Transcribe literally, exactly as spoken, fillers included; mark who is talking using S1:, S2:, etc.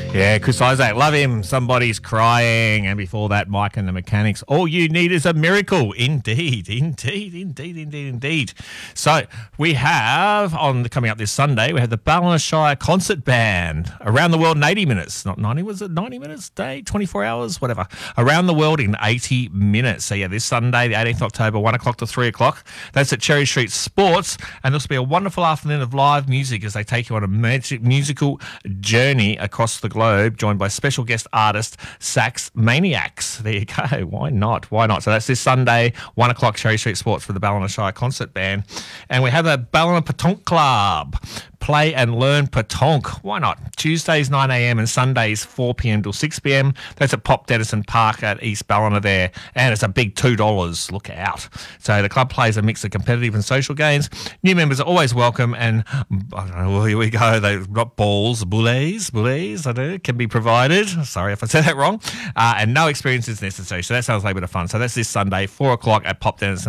S1: Yeah, Chris Isaac, love him. Somebody's crying. And before that, Mike and the Mechanics. All you need is a miracle. Indeed, indeed, indeed, indeed, indeed. So we have, on coming up this Sunday, we have the Ballina Shire Concert Band. Around the world in eighty minutes. Not ninety, was it ninety minutes? Day, twenty-four hours, whatever. Around the world in eighty minutes. So yeah, this Sunday, the eighteenth of October, one o'clock to three o'clock. That's at Cherry Street Sports. And this will be a wonderful afternoon of live music as they take you on a magic musical journey across the globe, joined by special guest artist Sax Maniacs. There you go. Why not? Why not? So that's this Sunday, one o'clock, Cherry Street Sports for the Ballina Shire Concert Band. And we have a Ballina Petanque Club. Play and learn petanque. Why not? Tuesdays nine a.m. and Sundays four p.m. till six p.m. That's at Pop Dennison Park at East Ballina there. And it's a big two dollars. Look out. So the club plays a mix of competitive and social games. New members are always welcome. And I don't know, well, here we go. They've got balls, bullets, bullets, I don't know, can be provided. Sorry if I said that wrong. Uh, and no experience is necessary. So that sounds like a bit of fun. So that's this Sunday, four o'clock at Pop Dennison